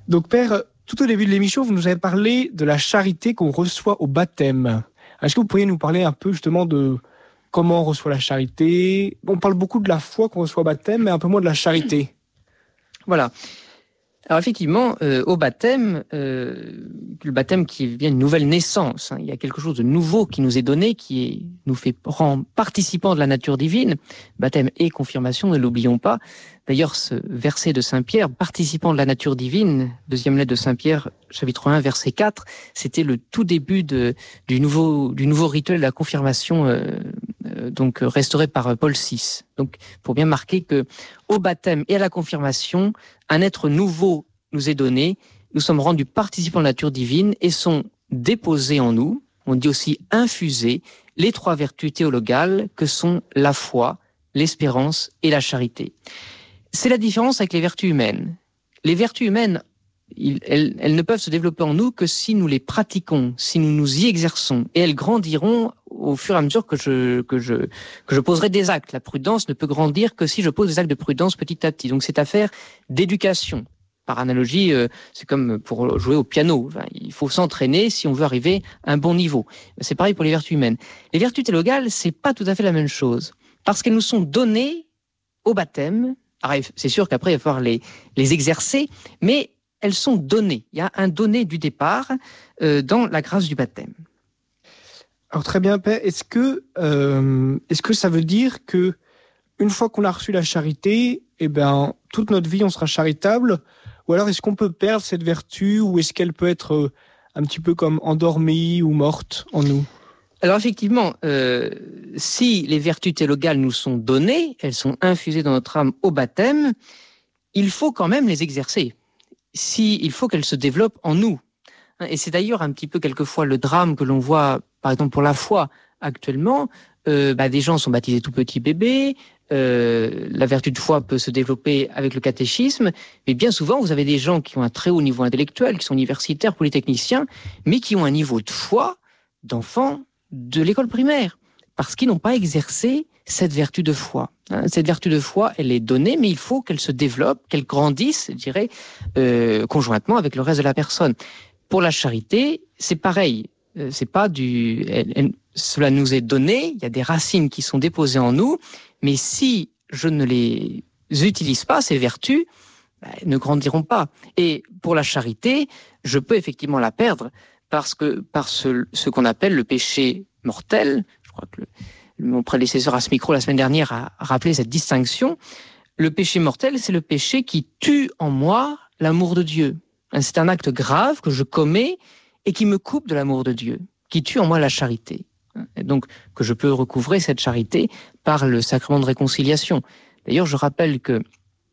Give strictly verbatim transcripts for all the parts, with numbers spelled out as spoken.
Donc Père, tout au début de l'émission, vous nous avez parlé de la charité qu'on reçoit au baptême. Est-ce que vous pourriez nous parler un peu justement de comment on reçoit la charité ? On parle beaucoup de la foi qu'on reçoit au baptême, mais un peu moins de la charité. Voilà. Alors effectivement, euh, au baptême, euh, le baptême qui vient une nouvelle naissance, hein, il y a quelque chose de nouveau qui nous est donné, qui est, nous fait rend participants de la nature divine. Baptême et confirmation, ne l'oublions pas. D'ailleurs, ce verset de Saint Pierre, participant de la nature divine, deuxième lettre de Saint Pierre, chapitre un, verset quatre, c'était le tout début de, du nouveau, du nouveau rituel de la confirmation, euh, euh, donc restauré par Paul six. Donc, pour bien marquer que au baptême et à la confirmation, un être nouveau nous est donné, nous sommes rendus participants de la nature divine et sont déposés en nous, on dit aussi infusés, les trois vertus théologales que sont la foi, l'espérance et la charité. C'est la différence avec les vertus humaines. Les vertus humaines, elles, elles ne peuvent se développer en nous que si nous les pratiquons, si nous nous y exerçons, et elles grandiront au fur et à mesure que je, que je, que je poserai des actes. La prudence ne peut grandir que si je pose des actes de prudence petit à petit. Donc c'est affaire d'éducation. Par analogie, euh, c'est comme pour jouer au piano. Enfin, il faut s'entraîner si on veut arriver à un bon niveau. C'est pareil pour les vertus humaines. Les vertus théologales, c'est pas tout à fait la même chose. Parce qu'elles nous sont données au baptême. Alors, c'est sûr qu'après, il va falloir les, les exercer, mais elles sont données. Il y a un donné du départ euh, dans la grâce du baptême. Alors très bien, Père. Est-ce que, euh, est-ce que ça veut dire que une fois qu'on a reçu la charité, eh ben, toute notre vie, on sera charitable ? Ou alors, est-ce qu'on peut perdre cette vertu, ou est-ce qu'elle peut être euh, un petit peu comme endormie ou morte en nous ? Alors effectivement, euh, si les vertus théologales nous sont données, elles sont infusées dans notre âme au baptême, il faut quand même les exercer. Si, il faut qu'elles se développent en nous. Et c'est d'ailleurs un petit peu quelquefois le drame que l'on voit, par exemple pour la foi actuellement. Euh, bah, des gens sont baptisés tout petits bébés, euh, la vertu de foi peut se développer avec le catéchisme, mais bien souvent vous avez des gens qui ont un très haut niveau intellectuel, qui sont universitaires, polytechniciens, mais qui ont un niveau de foi d'enfants de l'école primaire, parce qu'ils n'ont pas exercé cette vertu de foi. Cette vertu de foi, elle est donnée, mais il faut qu'elle se développe, qu'elle grandisse, je dirais, euh, conjointement avec le reste de la personne. Pour la charité, c'est pareil. Euh, c'est pas du, elle, elle, cela nous est donné. Il y a des racines qui sont déposées en nous, mais si je ne les utilise pas, ces vertus, ben, elles ne grandiront pas. Et pour la charité, je peux effectivement la perdre parce que par ce, ce qu'on appelle le péché mortel. Je crois que le, mon prédécesseur à ce micro la semaine dernière a rappelé cette distinction. Le péché mortel, c'est le péché qui tue en moi l'amour de Dieu. C'est un acte grave que je commets et qui me coupe de l'amour de Dieu, qui tue en moi la charité. Et donc, que je peux recouvrer cette charité par le sacrement de réconciliation. D'ailleurs, je rappelle que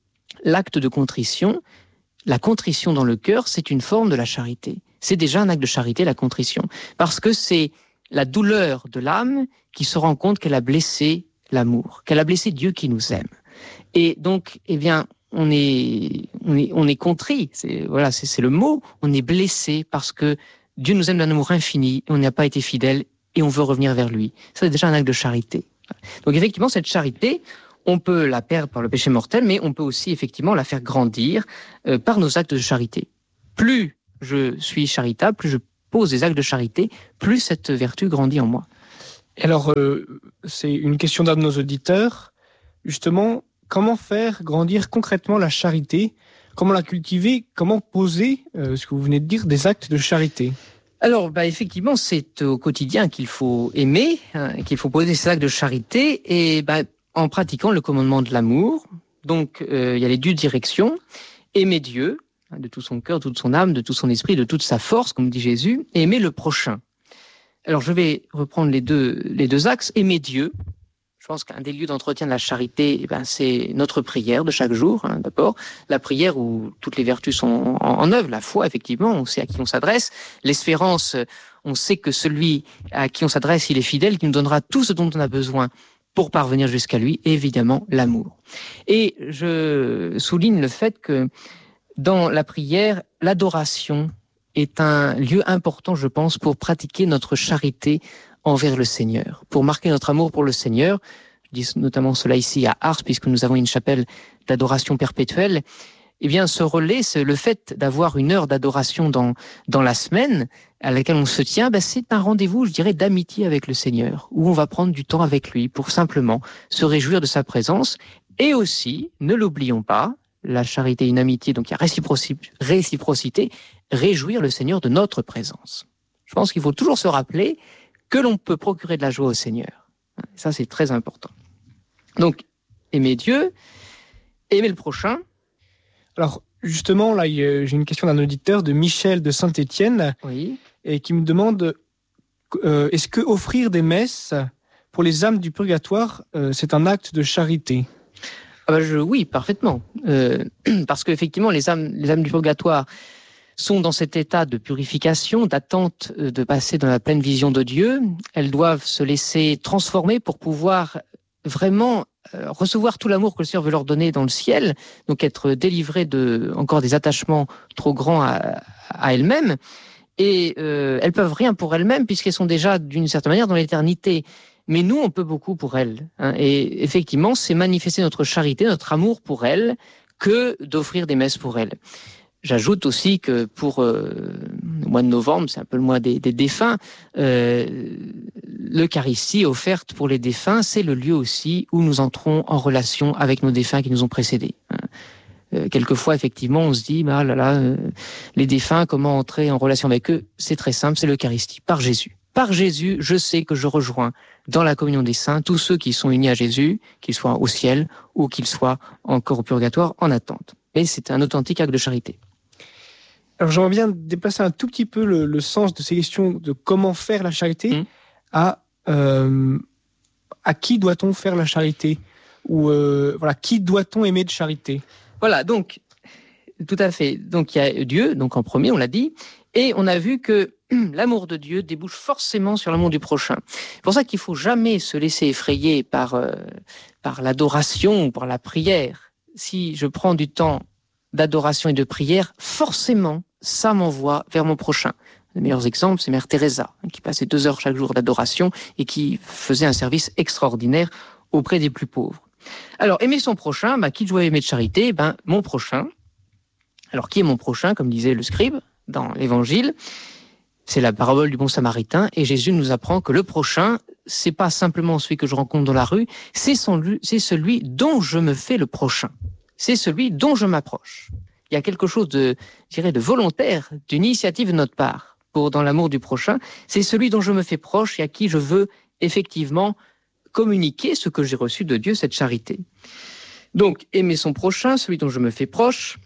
l'acte de contrition, la contrition dans le cœur, c'est une forme de la charité. C'est déjà un acte de charité, la contrition. Parce que c'est la douleur de l'âme qui se rend compte qu'elle a blessé l'amour, qu'elle a blessé Dieu qui nous aime. Et donc, eh bien, on est, on est, on est contrit. C'est, voilà, c'est, c'est le mot. On est blessé parce que Dieu nous aime d'un amour infini et on n'a pas été fidèle et on veut revenir vers lui. Ça, c'est déjà un acte de charité. Donc, effectivement, cette charité, on peut la perdre par le péché mortel, mais on peut aussi, effectivement, la faire grandir euh, par nos actes de charité. Plus je suis charitable, plus je pose des actes de charité, plus cette vertu grandit en moi. Et alors, euh, c'est une question d'un de nos auditeurs. Justement, comment faire grandir concrètement la charité ? Comment la cultiver ? Comment poser, euh, ce que vous venez de dire, des actes de charité ? Alors, bah, effectivement, c'est au quotidien qu'il faut aimer, hein, qu'il faut poser ces actes de charité, et bah, en pratiquant le commandement de l'amour. Donc, euh, il y a les deux directions. Aimer Dieu, hein, de tout son cœur, de toute son âme, de tout son esprit, de toute sa force, comme dit Jésus, et aimer le prochain. Alors, je vais reprendre les deux, les deux axes. Aimer Dieu. Je pense qu'un des lieux d'entretien de la charité, eh ben, c'est notre prière de chaque jour, hein, d'abord. La prière où toutes les vertus sont en, en œuvre. La foi, effectivement, on sait à qui on s'adresse. L'espérance, on sait que celui à qui on s'adresse, il est fidèle, qui nous donnera tout ce dont on a besoin pour parvenir jusqu'à lui. Et évidemment, l'amour. Et je souligne le fait que dans la prière, l'adoration est un lieu important, je pense, pour pratiquer notre charité envers le Seigneur, pour marquer notre amour pour le Seigneur. Je dis notamment cela ici à Ars, puisque nous avons une chapelle d'adoration perpétuelle. eh bien, ce relais, c'est le fait d'avoir une heure d'adoration dans, dans la semaine à laquelle on se tient, ben, c'est un rendez-vous, je dirais, d'amitié avec le Seigneur, où on va prendre du temps avec lui pour simplement se réjouir de sa présence. Et aussi, ne l'oublions pas, la charité et une amitié, donc il y a réciprocité, réciprocité, réjouir le Seigneur de notre présence. Je pense qu'il faut toujours se rappeler que l'on peut procurer de la joie au Seigneur. Ça, c'est très important. Donc, aimer Dieu, aimer le prochain. Alors, justement, là, j'ai une question d'un auditeur, de Michel de Saint-Étienne, oui. et qui me demande euh, est-ce que offrir des messes pour les âmes du purgatoire, euh, c'est un acte de charité ? Ah ben je, oui, parfaitement. Euh, parce qu'effectivement, les âmes, les âmes du purgatoire sont dans cet état de purification, d'attente de passer dans la pleine vision de Dieu. Elles doivent se laisser transformer pour pouvoir vraiment euh, recevoir tout l'amour que le Seigneur veut leur donner dans le ciel, donc être délivrées de encore des attachements trop grands à, à elles-mêmes. Et euh, elles peuvent rien pour elles-mêmes puisqu'elles sont déjà d'une certaine manière dans l'éternité. Mais nous, on peut beaucoup pour elles. Hein. Et effectivement, c'est manifester notre charité, notre amour pour elles, que d'offrir des messes pour elles. J'ajoute aussi que pour euh, le mois de novembre, c'est un peu le mois des, des défunts, euh, l'Eucharistie offerte pour les défunts, c'est le lieu aussi où nous entrons en relation avec nos défunts qui nous ont précédés. Euh, quelquefois, effectivement, on se dit, bah là là, euh, les défunts, comment entrer en relation avec eux ? C'est très simple, c'est l'Eucharistie, par Jésus. Par Jésus, je sais que je rejoins dans la communion des saints tous ceux qui sont unis à Jésus, qu'ils soient au ciel ou qu'ils soient encore au purgatoire en attente. Et c'est un authentique acte de charité. Alors j'aimerais bien déplacer un tout petit peu le, le sens de ces questions de comment faire la charité mmh. à euh, à qui doit-on faire la charité ou euh, voilà qui doit-on aimer de charité. Voilà, donc tout à fait. Donc il y a Dieu, donc en premier on l'a dit, et on a vu que l'amour de Dieu débouche forcément sur l'amour du prochain. C'est pour ça qu'il faut jamais se laisser effrayer par euh, par l'adoration ou par la prière. Si je prends du temps d'adoration et de prière, forcément, ça m'envoie vers mon prochain. Les meilleurs exemples, c'est Mère Teresa, qui passait deux heures chaque jour d'adoration et qui faisait un service extraordinaire auprès des plus pauvres. Alors, aimer son prochain, bah, qui doit aimer de charité ? Ben, mon prochain. Alors, qui est mon prochain, comme disait le scribe dans l'Évangile ? C'est la parabole du bon samaritain, et Jésus nous apprend que le prochain, c'est pas simplement celui que je rencontre dans la rue, c'est, son, c'est celui dont je me fais le prochain. C'est celui dont je m'approche. Il y a quelque chose de, je dirais, de volontaire, d'une initiative de notre part pour dans l'amour du prochain. C'est celui dont je me fais proche et à qui je veux effectivement communiquer ce que j'ai reçu de Dieu, cette charité. Donc, aimer son prochain, celui dont je me fais proche,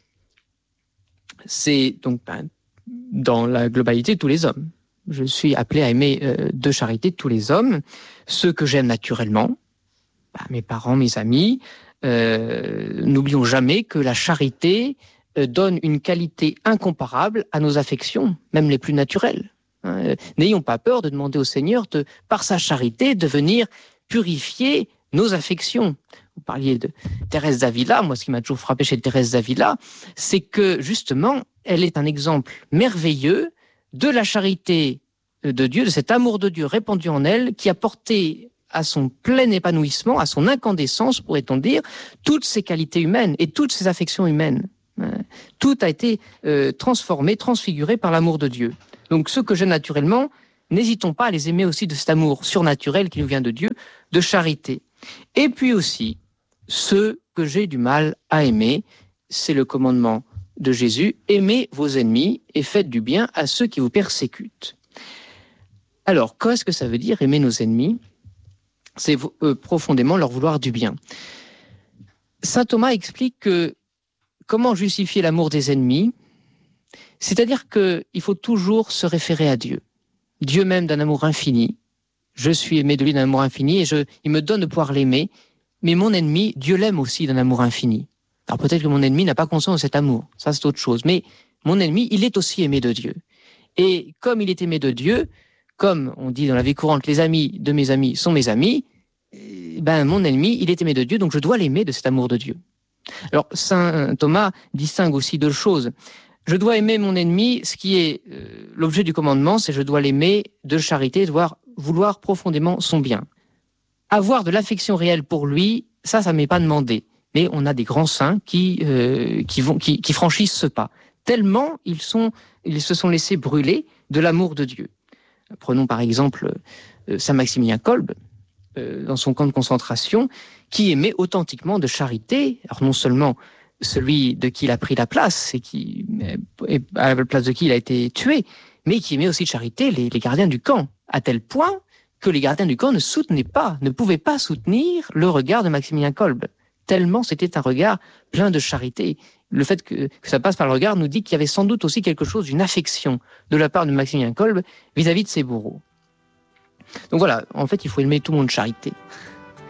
c'est donc ben, dans la globalité de tous les hommes. Je suis appelé à aimer euh, de charité tous les hommes, ceux que j'aime naturellement, ben, mes parents, mes amis. Euh, n'oublions jamais que la charité euh, donne une qualité incomparable à nos affections, même les plus naturelles. Hein. N'ayons pas peur de demander au Seigneur, de, par sa charité, de venir purifier nos affections. Vous parliez de Thérèse d'Avila. Moi, ce qui m'a toujours frappé chez Thérèse d'Avila, c'est que, justement, elle est un exemple merveilleux de la charité de Dieu, de cet amour de Dieu répandu en elle, qui a porté à son plein épanouissement, à son incandescence, pourrait-on dire, toutes ses qualités humaines et toutes ses affections humaines. Tout a été euh, transformé, transfiguré par l'amour de Dieu. Donc, ceux que j'aime naturellement, n'hésitons pas à les aimer aussi de cet amour surnaturel qui nous vient de Dieu, de charité. Et puis aussi, ceux que j'ai du mal à aimer, c'est le commandement de Jésus, aimez vos ennemis et faites du bien à ceux qui vous persécutent. Alors, qu'est-ce que ça veut dire aimer nos ennemis ? C'est euh, profondément leur vouloir du bien. Saint Thomas explique que comment justifier l'amour des ennemis ? C'est-à-dire qu'il faut toujours se référer à Dieu. Dieu m'aime d'un amour infini. Je suis aimé de lui d'un amour infini et je, il me donne de pouvoir l'aimer. Mais mon ennemi, Dieu l'aime aussi d'un amour infini. Alors peut-être que mon ennemi n'a pas conscience de cet amour. Ça, c'est autre chose. Mais mon ennemi, il est aussi aimé de Dieu. Et comme il est aimé de Dieu, comme on dit dans la vie courante, les amis de mes amis sont mes amis, ben mon ennemi, il est aimé de Dieu, donc je dois l'aimer de cet amour de Dieu. Alors, saint Thomas distingue aussi deux choses. Je dois aimer mon ennemi, ce qui est euh, l'objet du commandement, c'est je dois l'aimer de charité, devoir vouloir profondément son bien. Avoir de l'affection réelle pour lui, ça, ça m'est pas demandé. mais on a des grands saints qui, euh, qui, vont, qui, qui franchissent ce pas. Tellement ils, sont, ils se sont laissés brûler de l'amour de Dieu. Prenons par exemple euh, saint Maximilien Kolbe, euh, dans son camp de concentration, qui aimait authentiquement de charité, alors non seulement celui de qui il a pris la place, et qui, et à la place de qui il a été tué, mais qui aimait aussi de charité les, les gardiens du camp, à tel point que les gardiens du camp ne soutenaient pas, ne pouvaient pas soutenir le regard de Maximilien Kolbe, tellement c'était un regard plein de charité. Le fait que, que ça passe par le regard nous dit qu'il y avait sans doute aussi quelque chose d'une affection de la part de Maximilien Kolbe vis-à-vis de ses bourreaux. Donc voilà, en fait, il faut aimer tout le monde de charité.